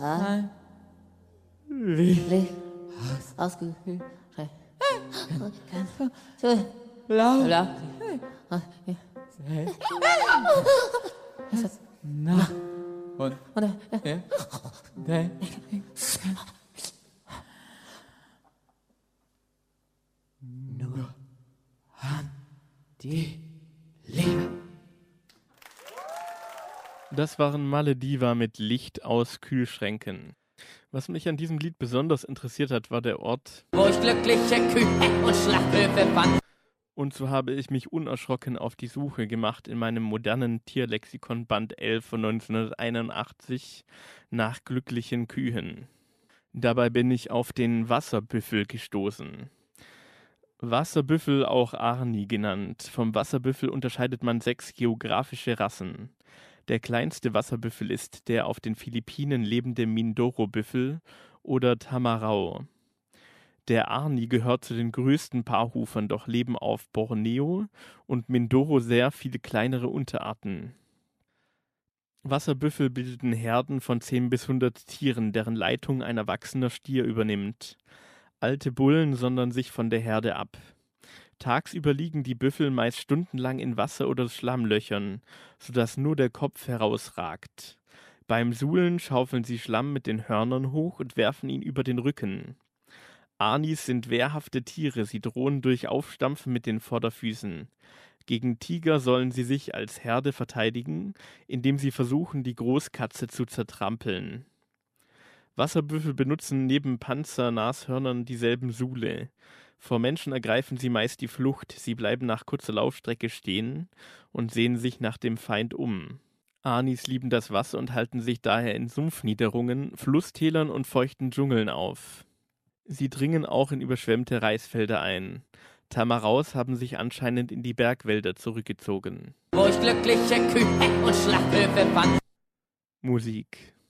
Ausgehöhlt. Na. Und nur an die Liebe. Das waren Malediva mit Licht aus Kühlschränken. Was mich an diesem Lied besonders interessiert hat, war der Ort, Wo ich glückliche Kühe und Schlachthöfe fand. und so habe ich mich unerschrocken auf die Suche gemacht in meinem modernen Tierlexikon Band 11 von 1981 nach glücklichen Kühen. Dabei bin ich auf den Wasserbüffel gestoßen. Wasserbüffel, auch Arni genannt. Vom Wasserbüffel unterscheidet man 6 geografische Rassen. Der kleinste Wasserbüffel ist der auf den Philippinen lebende Mindoro-Büffel oder Tamarau. Der Arni gehört zu den größten Paarhufern, doch leben auf Borneo und Mindoro sehr viele kleinere Unterarten. Wasserbüffel bilden Herden von 10 bis 100 Tieren, deren Leitung ein erwachsener Stier übernimmt. Alte Bullen sondern sich von der Herde ab. Tagsüber liegen die Büffel meist stundenlang in Wasser- oder Schlammlöchern, sodass nur der Kopf herausragt. Beim Suhlen schaufeln sie Schlamm mit den Hörnern hoch und werfen ihn über den Rücken. Arnis sind wehrhafte Tiere, sie drohen durch Aufstampfen mit den Vorderfüßen. Gegen Tiger sollen sie sich als Herde verteidigen, indem sie versuchen, die Großkatze zu zertrampeln. Wasserbüffel benutzen neben Panzer-Nashörnern dieselben Suhle. Vor Menschen ergreifen sie meist die Flucht, sie bleiben nach kurzer Laufstrecke stehen und sehen sich nach dem Feind um. Arnis lieben das Wasser und halten sich daher in Sumpfniederungen, Flusstälern und feuchten Dschungeln auf. Sie dringen auch in überschwemmte Reisfelder ein. Tamaraus haben sich anscheinend in die Bergwälder zurückgezogen. Wo ich glückliche Kühe und Schlachthöfe fand. Musik.